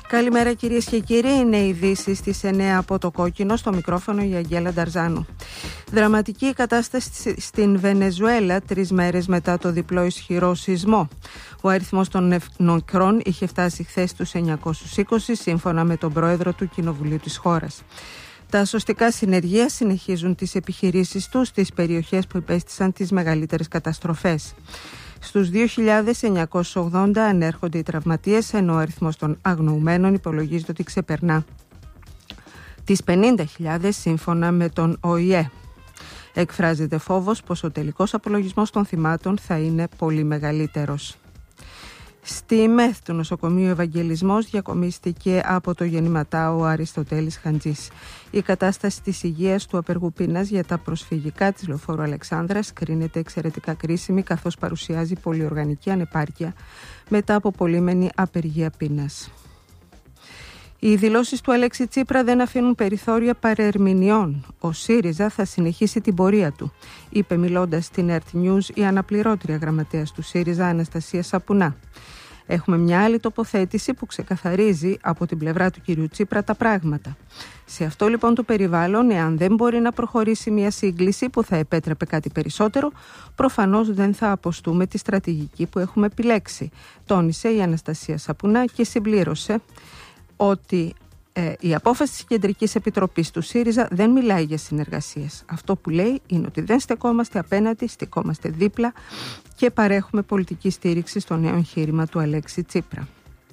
Καλημέρα κυρίες και κύριοι, είναι οι ειδήσεις στις 9 από το Κόκκινο, στο μικρόφωνο η Αγγέλα Νταρζάνου. Δραματική η κατάσταση στην Βενεζουέλα 3 μέρες μετά το διπλό ισχυρό σεισμό. Ο αριθμός των νεκρών είχε φτάσει χθες στους 920, σύμφωνα με τον πρόεδρο του Κοινοβουλίου της χώρας. Τα σωστικά συνεργεία συνεχίζουν τις επιχειρήσεις τους στις περιοχές που υπέστησαν τις μεγαλύτερες καταστροφές. Στους 2.980 ανέρχονται οι τραυματίες, ενώ ο αριθμός των αγνοουμένων υπολογίζεται ότι ξεπερνά τις 50.000 σύμφωνα με τον ΟΗΕ. Εκφράζεται φόβος πως ο τελικός απολογισμός των θυμάτων θα είναι πολύ μεγαλύτερος. Στη ΜΕΘ του νοσοκομείου Ευαγγελισμός διακομίστηκε από το γεννηματά ο Αριστοτέλης Χαντζής. Η κατάσταση της υγείας του απεργού πείνας για τα προσφυγικά της Λεωφόρου Αλεξάνδρας κρίνεται εξαιρετικά κρίσιμη, καθώς παρουσιάζει πολυοργανική ανεπάρκεια μετά από πολύμενη απεργία πείνας. Οι δηλώσεις του Αλέξη Τσίπρα δεν αφήνουν περιθώρια παρερμηνιών. Ο ΣΥΡΙΖΑ θα συνεχίσει την πορεία του, είπε μιλώντας στην Earth News η αναπληρώτρια γραμματέας του ΣΥΡΙΖΑ Αναστασία Σαπουνά. Έχουμε μια άλλη τοποθέτηση που ξεκαθαρίζει από την πλευρά του κυρίου Τσίπρα τα πράγματα. Σε αυτό λοιπόν το περιβάλλον, εάν δεν μπορεί να προχωρήσει μια σύγκληση που θα επέτρεπε κάτι περισσότερο, προφανώς δεν θα αποστούμε τη στρατηγική που έχουμε επιλέξει, τόνισε η Αναστασία Σαπουνά και συμπλήρωσε ότι η απόφαση της Κεντρικής Επιτροπής του ΣΥΡΙΖΑ δεν μιλάει για συνεργασίες. Αυτό που λέει είναι ότι δεν στεκόμαστε απέναντι, στεκόμαστε δίπλα και παρέχουμε πολιτική στήριξη στο νέο εγχείρημα του Αλέξη Τσίπρα.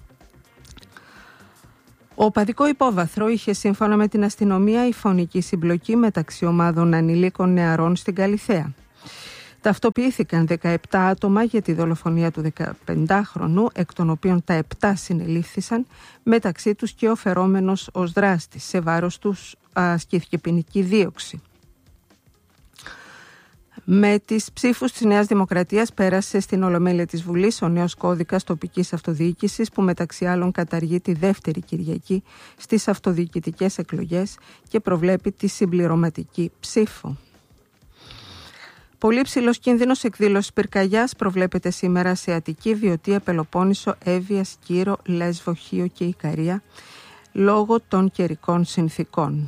Ο οπαδικό υπόβαθρο είχε, σύμφωνα με την αστυνομία, η φωνική συμπλοκή μεταξύ ομάδων ανηλίκων νεαρών στην Καλιθέα. Ταυτοποιήθηκαν 17 άτομα για τη δολοφονία του 15χρονου, εκ των οποίων τα 7 συνελήφθησαν, μεταξύ τους και ο φερόμενος ως δράστης. Σε βάρος τους ασκήθηκε ποινική δίωξη. Με τις ψήφους της Νέας Δημοκρατίας πέρασε στην Ολομέλεια της Βουλής ο νέος κώδικας τοπικής αυτοδιοίκησης, που μεταξύ άλλων καταργεί τη δεύτερη Κυριακή στις αυτοδιοικητικές εκλογές και προβλέπει τη συμπληρωματική ψήφο. Πολύ ψηλός κίνδυνος εκδήλωσης πυρκαγιάς προβλέπεται σήμερα σε Αττική, Βιωτία, Πελοπόννησο, Εύβοια, Σκύρο, Λέσβο, Χίο και Ικαρία, λόγω των καιρικών συνθήκων.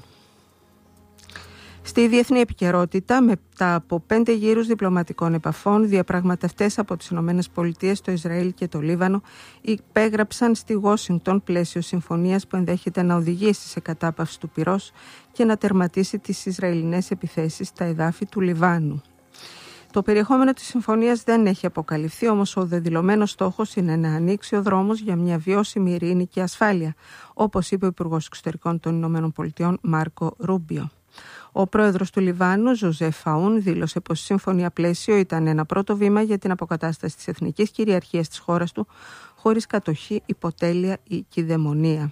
Στη διεθνή επικαιρότητα, μετά από 5 γύρους διπλωματικών επαφών, διαπραγματευτές από τις ΗΠΑ, το Ισραήλ και το Λίβανο υπέγραψαν στη Ουάσιγκτον πλαίσιο συμφωνίας που ενδέχεται να οδηγήσει σε κατάπαυση του πυρός και να τερματίσει τις Ισραηλινές επιθέσεις στα εδάφη του Λιβάνου. Το περιεχόμενο της συμφωνίας δεν έχει αποκαλυφθεί, όμως ο δεδηλωμένος στόχος είναι να ανοίξει ο δρόμος για μια βιώσιμη ειρήνη και ασφάλεια, όπως είπε ο Υπουργός Εξωτερικών των ΗΠΑ Μάρκο Ρούμπιο. Ο πρόεδρος του Λιβάνου, Ζωζέφ Φαούν, δήλωσε πως η συμφωνία πλαίσιο ήταν ένα πρώτο βήμα για την αποκατάσταση της εθνικής κυριαρχίας της χώρας του, χωρίς κατοχή, υποτέλεια ή κυδαιμονία.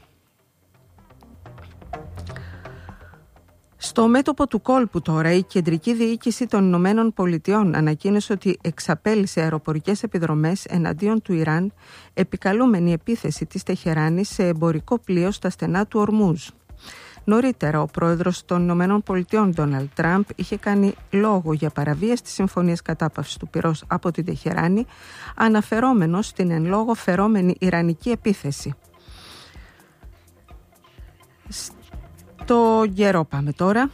Στο μέτωπο του κόλπου τώρα, η Κεντρική Διοίκηση των Ηνωμένων Πολιτειών ανακοίνωσε ότι εξαπέλυσε αεροπορικές επιδρομές εναντίον του Ιράν, επικαλούμενη επίθεση της Τεχεράνης σε εμπορικό πλοίο στα στενά του Ορμούζ. Νωρίτερα, ο πρόεδρος των Ηνωμένων Πολιτειών, Ντόναλντ Τραμπ, είχε κάνει λόγο για παραβίαση της συμφωνίας κατάπαυσης του πυρός από την Τεχεράνη, αναφερόμενος στην εν λόγω φερόμενη ιρανική επίθεση. Το καιρό πάμε τώρα.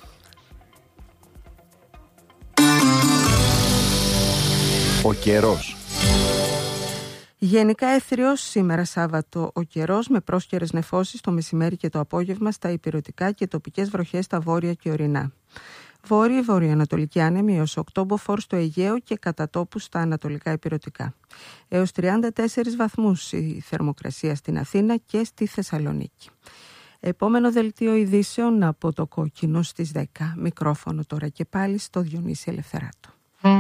Ο καιρός. Γενικά έθριος σήμερα Σάββατο ο καιρός, με πρόσκαιρες νεφώσεις το μεσημέρι και το απόγευμα στα ηπειρωτικά και τοπικές βροχές στα βόρεια και ορεινά. Βόρειο-βορειοανατολική άνεμη έως 8 μποφόρ στο Αιγαίο και κατά τόπους στα ανατολικά ηπειρωτικά. Έως 34 βαθμούς η θερμοκρασία στην Αθήνα και στη Θεσσαλονίκη. Επόμενο δελτίο ειδήσεων από το Κόκκινο στις 10. Μικρόφωνο τώρα και πάλι στο Διονύση Ελευθεράτο.